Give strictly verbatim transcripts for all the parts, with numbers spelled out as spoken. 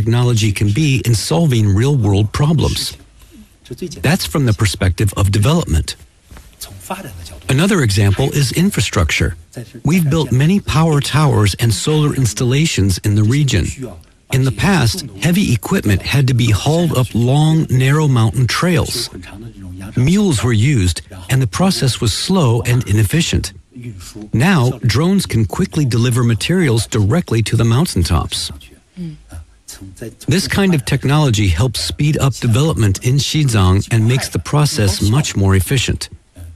technology can be in solving real-world problems. That's from the perspective of development. Another example is infrastructure. We've built many power towers and solar installations in the region. In the past, heavy equipment had to be hauled up long, narrow mountain trails. Mules were used, and the process was slow and inefficient. Now, drones can quickly deliver materials directly to the mountaintops. This kind of technology helps speed up development in Xizang and makes the process much more efficient.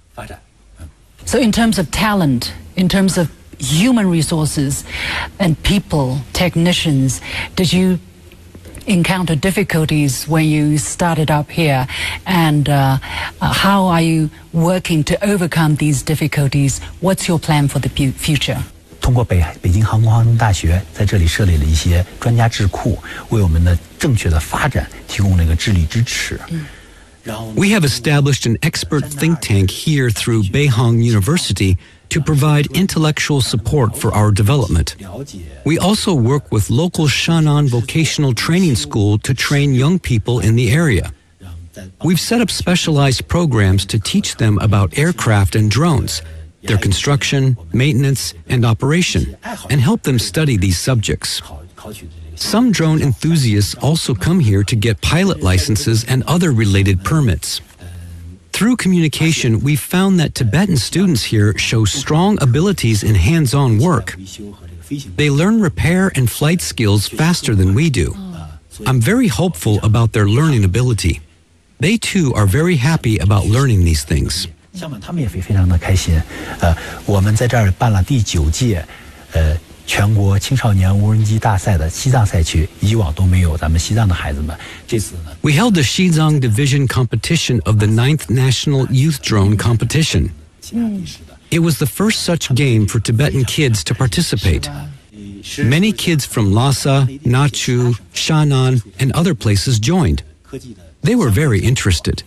So in terms of talent, in terms of human resources and people, technicians, did you encounter difficulties when you started up here? And uh, uh, how are you working to overcome these difficulties? What's your plan for the future? 通过北北京航空航天大学在这里设立了一些专家智库，为我们的正确的发展提供了一个智力支持。 We have established an expert think tank here through Beihang University to provide intellectual support for our development. We also work with local Shannan Vocational Training School to train young people in the area. We've set up specialized programs to teach them about aircraft and drones, their construction, maintenance, and operation, and help them study these subjects. Some drone enthusiasts also come here to get pilot licenses and other related permits. Through communication, we've found that Tibetan students here show strong abilities in hands-on work. They learn repair and flight skills faster than we do. I'm very hopeful about their learning ability. They too are very happy about learning these things. 他们也非常的开心。呃，我们在这儿办了第九届，呃。全国青少年无人机大赛的西藏赛区，以往都没有咱们西藏的孩子们。这次呢 We held the Xizang Division competition of the ninth National Youth Drone Competition. It was the first such game for Tibetan kids to participate. Many kids from Lhasa, Nachu, Shannan, and other places joined. They were very interested.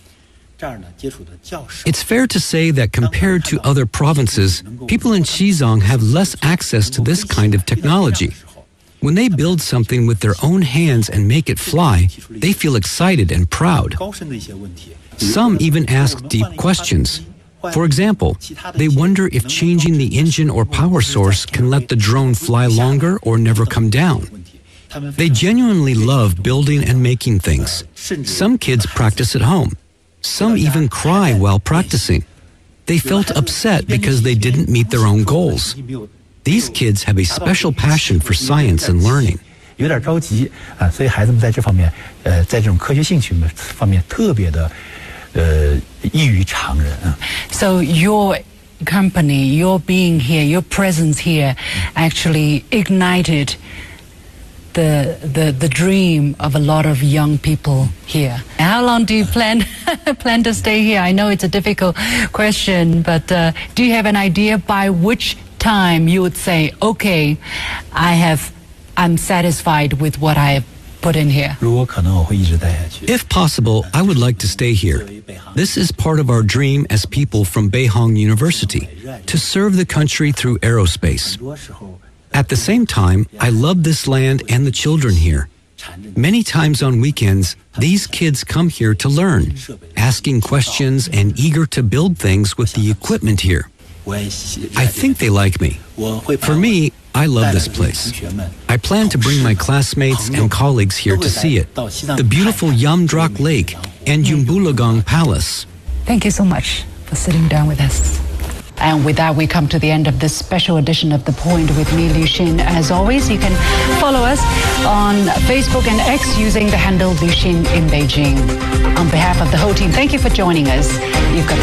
It's fair to say that compared to other provinces, people in Xizang have less access to this kind of technology. When they build something with their own hands and make it fly, they feel excited and proud. Some even ask deep questions. For example, they wonder if changing the engine or power source can let the drone fly longer or never come down. They genuinely love building and making things. Some kids practice at home. Some even cry while practicing. They felt upset because they didn't meet their own goals. These kids have a special passion for science and learning. 有点着急啊，所以孩子们在这方面，呃，在这种科学兴趣方面特别的，呃，异于常人啊。 So your company, your being here, your presence here, actually ignited the the the dream of a lot of young people here. How long do you plan plan to stay here? I know it's a difficult question, but uh, do you have an idea by which time you would say, okay, I have, I'm satisfied with what I have put in here? If possible, I would like to stay here. This is part of our dream as people from Beihang University, to serve the country through aerospace. At the same time, I love this land and the children here. Many times on weekends, these kids come here to learn, asking questions and eager to build things with the equipment here. I think they like me. For me, I love this place. I plan to bring my classmates and colleagues here to see it, the beautiful Yamdrak Lake and Yumbulagang Palace. Thank you so much for sitting down with us. And with that, we come to the end of this special edition of The Point with me, Liu Xin. As always, you can follow us on Facebook and X using the handle Liu Xin in Beijing. On behalf of the whole team, thank you for joining us. You've got